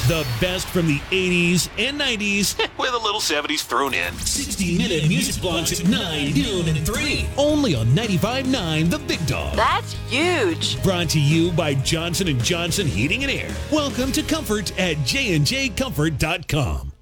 The best from the 80s and 90s with a little 70s thrown in. 60-minute music blocks at 9, noon, and 3. Only on 95.9 The Big Dog. That's huge. Brought to you by Johnson & Johnson Heating and Air. Welcome to Comfort at jnjcomfort.com.